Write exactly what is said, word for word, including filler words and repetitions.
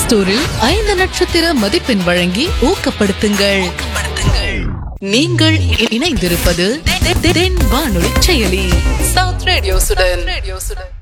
ஸ்டோரில் ஐந்து நட்சத்திர மதிப்பெண் வழங்கி ஊக்கப்படுத்துங்கள். நீங்கள் இணைந்திருப்பது தென் வானொலி செயலி சவுத் ரேடியோசுடன்.